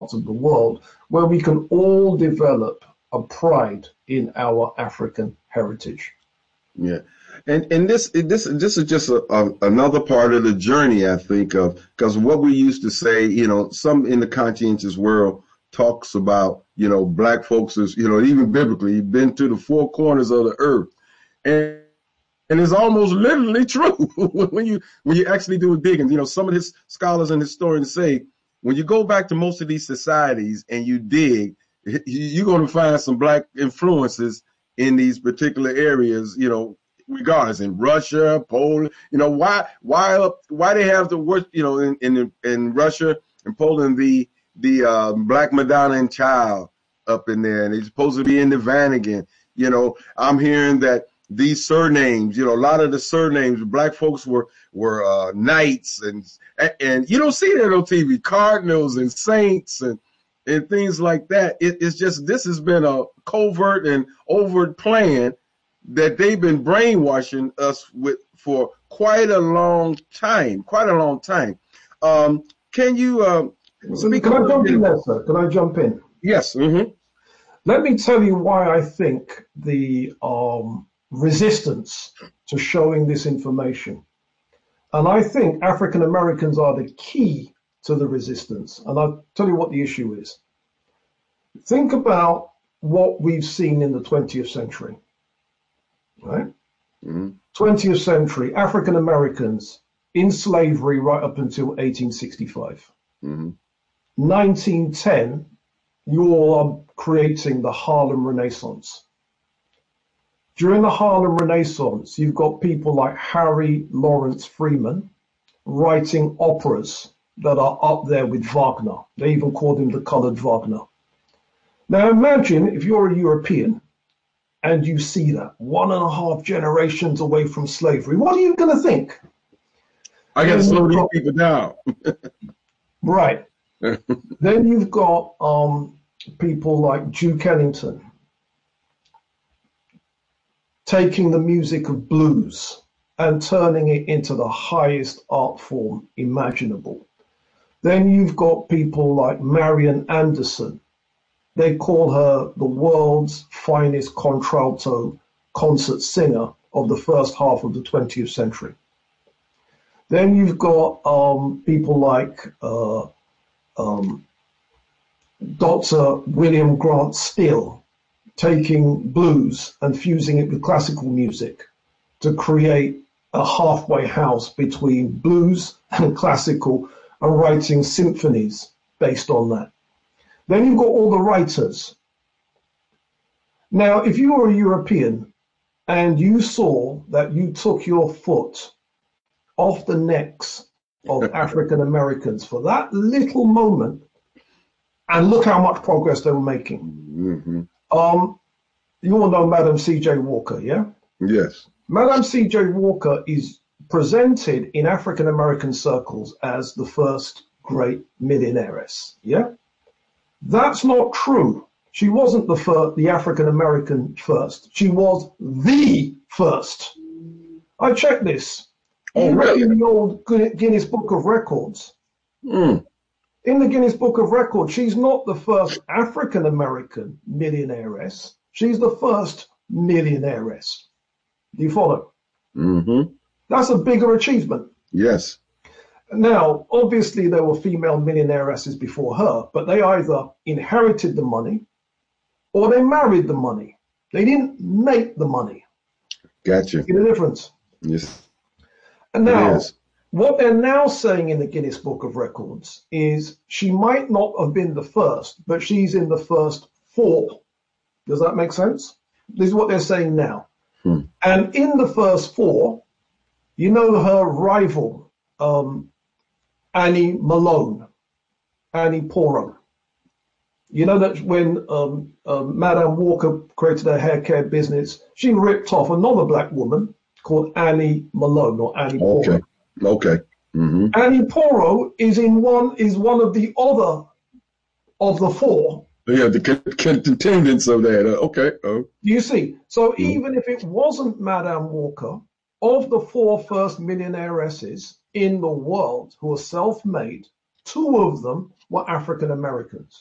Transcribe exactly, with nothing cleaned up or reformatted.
of the world where we can all develop a pride in our African heritage. Yeah, and and this this this is just a, a, another part of the journey, I think, of because what we used to say, you know, some in the conscientious world talks about, you know, black folks is, you know, even biblically, you've been to the four corners of the earth, and and it's almost literally true when you when you actually do a digging. You know, some of his scholars and historians say when you go back to most of these societies and you dig, you're going to find some black influences in these particular areas, you know, regardless in Russia, Poland, you know, why, why, why they have the worst, you know, in, in, in Russia and Poland, the, the, uh, Black Madonna and Child up in there, and they're supposed to be in the Vatican. You know, I'm hearing that these surnames, you know, a lot of the surnames, black folks were, were, uh, knights and, and you don't see that on T V, cardinals and saints and, and things like that. It, it's just, this has been a covert and overt plan that they've been brainwashing us with for quite a long time, quite a long time. Um, can you um, speak Can a I little jump bit? in there, sir? Can I jump in? Yes. Mm-hmm. Let me tell you why I think the um, resistance to showing this information. And I think African Americans are the key to the resistance. And I'll tell you what the issue is. Think about what we've seen in the twentieth century, right? Mm-hmm. twentieth century, African Americans in slavery right up until eighteen sixty-five. Mm-hmm. nineteen ten, you all are creating the Harlem Renaissance. During the Harlem Renaissance, you've got people like Harry Lawrence Freeman writing operas that are up there with Wagner. They even called him the colored Wagner. Now imagine if you're a European and you see that one and a half generations away from slavery, what are you going to think? I got to slow these people down. Right. Then you've got um, people like Duke Ellington taking the music of blues and turning it into the highest art form imaginable. Then you've got people like Marian Anderson. They call her the world's finest contralto concert singer of the first half of the twentieth century. Then you've got um, people like uh, um, Doctor William Grant Still taking blues and fusing it with classical music to create a halfway house between blues and classical and writing symphonies based on that. Then you've got all the writers. Now, if you were a European and you saw that you took your foot off the necks of African Americans for that little moment, and look how much progress they were making. Mm-hmm. Um, you all know Madam C J Walker, yeah? Yes. Madam C J Walker is presented in African American circles as the first great millionairess, yeah? That's not true. She wasn't the first, the African American first. She was the first. I checked this. Oh, Even really? in the old Guinness Book of Records. Mm. In the Guinness Book of Records, she's not the first African American millionairess. She's the first millionairess. Do you follow? Mm-hmm. That's a bigger achievement. Yes. Now, obviously, there were female millionairesses before her, but they either inherited the money or they married the money. They didn't make the money. Gotcha. See the difference? Yes. And now, Yes. what they're now saying in the Guinness Book of Records is she might not have been the first, but she's in the first four. Does that make sense? This is what they're saying now. Hmm. And in the first four, you know her rival, um, Annie Malone, Annie Porro. You know that when um, uh, Madame Walker created her hair care business, she ripped off another black woman called Annie Malone or Annie Porro. Okay. Okay. Mm-hmm. Annie Porro is in one is one of the other of the four. Yeah, the contendants of that. Uh, okay. Oh. You see, so Mm-hmm. even if it wasn't Madame Walker, of the four first millionairesses in the world who are self-made, Two of them were African Americans.